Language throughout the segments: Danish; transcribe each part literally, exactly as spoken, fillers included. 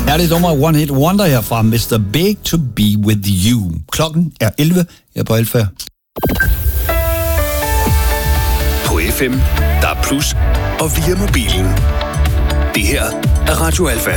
Her er det nummer One Hit Wonder her fra mister Big to Be With You. Klokken er elleve her på Alfa. På F M, der er plus, og via mobilen. Det her er Radio Alfa.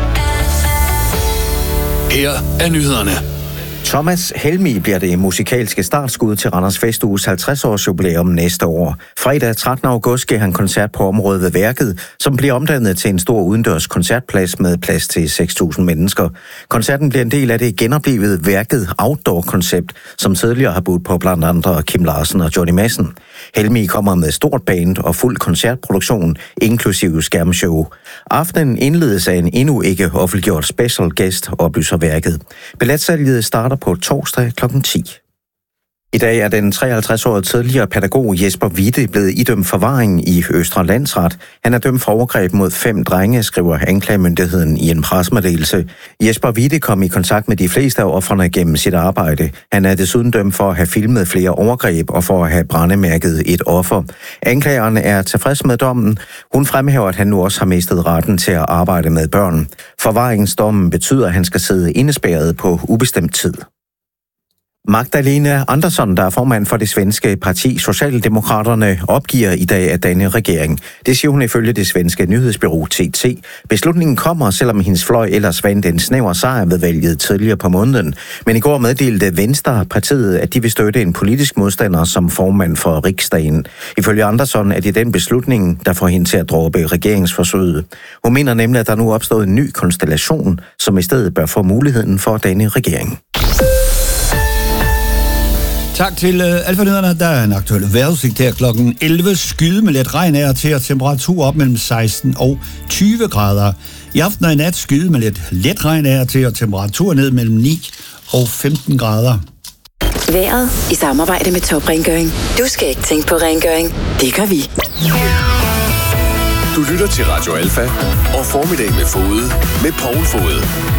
Her er nyhederne. Thomas Helmig bliver det musikalske startskud til Randers Festuges halvtreds års jubilæum næste år. Fredag trettende august giver han koncert på området ved Værket, som bliver omdannet til en stor udendørs koncertplads med plads til seks tusind mennesker. Koncerten bliver en del af det genoplevede Værket Outdoor-koncept, som tidligere har budt på blandt andre Kim Larsen og Johnny Madsen. Helmig kommer med stort band og fuld koncertproduktion, inklusive skærmshow. Aftenen indledes af en endnu ikke offentliggjort special guest, oplyser Værket. Billetsalget starter på torsdag klokken ti. I dag er den treoghalvtreds-årige tidligere pædagog Jesper Witte blevet idømt forvaring i Østre Landsret. Han er dømt for overgreb mod fem drenge, skriver anklagemyndigheden i en pressemeddelelse. Jesper Witte kom i kontakt med de fleste af ofrene gennem sit arbejde. Han er desuden dømt for at have filmet flere overgreb og for at have brændemærket et offer. Anklageren er tilfreds med dommen. Hun fremhæver, at han nu også har mistet retten til at arbejde med børn. Forvaringsdommen betyder, at han skal sidde indespærret på ubestemt tid. Magdalena Andersson, der er formand for det svenske parti Socialdemokraterne, opgiver i dag at danne regering. Det siger hun ifølge det svenske nyhedsbureau T T. Beslutningen kommer, selvom hendes fløj ellers vandt en snæver sejr ved valget tidligere på måneden. Men i går meddelte Venstre partiet, at de vil støtte en politisk modstander som formand for Riksdagen. Ifølge Andersson er det den beslutning, der får hende til at droppe regeringsforsøget. Hun mener nemlig, at der nu er opstået en ny konstellation, som i stedet bør få muligheden for at danne regering. Tak til uh, Alfa-nyhederne. Der er en aktuel vejrudsigt her klokken elleve. Skyde med lidt regn af og til, og temperatur op mellem seksten og tyve grader. I aften og i nat skyde med lidt let regn af og til, og temperatur ned mellem ni og femten grader. Vejret i samarbejde med Top Rengøring. Du skal ikke tænke på rengøring. Det gør vi. Du lytter til Radio Alfa og Formiddag med Fode med Poul Fode.